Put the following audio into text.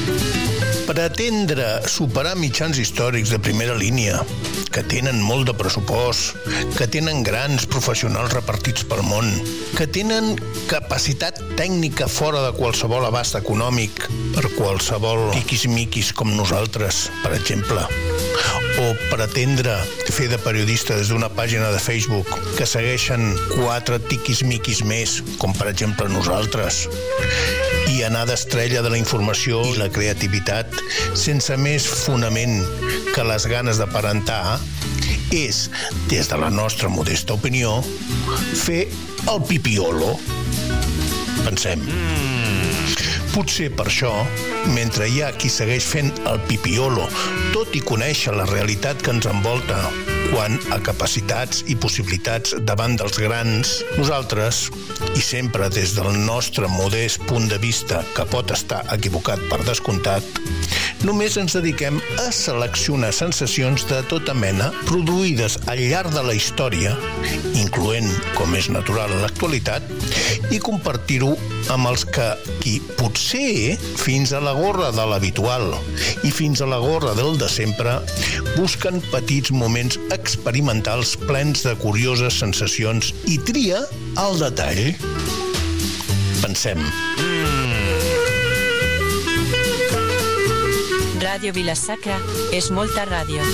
Pretendre superar mitjans històrics de primera línia, que tenen molt de pressupost, que tenen grans professionals repartits pel món, que tenen capacitat tècnica fora de qualsevol abast econòmic per qualsevol tiquismiquis com nosaltres, per exemple, o pretendre fer de periodista des d'una pàgina de Facebook que segueixen 4 tiquismiquis més, com per exemple nosaltres, i anar d'estrella de la informació i la creativitat sense més fonament que les ganes d'aparentar és, des de la nostra modesta opinió, fer el pipiolo. Pensem. Potser per això, mentre hi ha qui segueix fent el pipiolo, tot i conèixer la realitat que ens envolta quant a capacitats i possibilitats davant dels grans, nosaltres, i sempre des del nostre modest punt de vista, que pot estar equivocat per descomptat, només ens dediquem a seleccionar sensacions de tota mena produïdes al llarg de la història, incloent, com és natural a l'actualitat, i compartir-ho amb els qui potser fins a la gorra de l'habitual i fins a la gorra del de sempre busquen petits moments experimentals plens de curioses sensacions i tria al detall. Pensem. Ràdio Vila-sacra és molta ràdio.